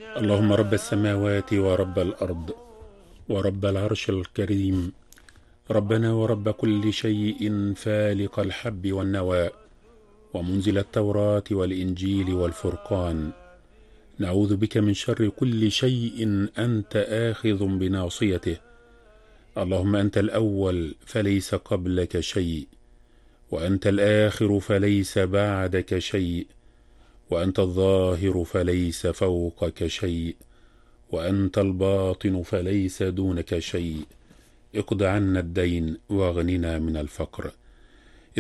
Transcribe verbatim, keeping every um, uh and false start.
اللهم رب السماوات ورب الأرض ورب العرش الكريم، ربنا ورب كل شيء فالق الحب والنوى ومنزل التوراة والإنجيل والفرقان، نعوذ بك من شر كل شيء أنت آخذ بناصيته. اللهم أنت الأول فليس قبلك شيء، وأنت الآخر فليس بعدك شيء، وأنت الظاهر فليس فوقك شيء، وأنت الباطن فليس دونك شيء. اقض عنا الدين واغننا من الفقر.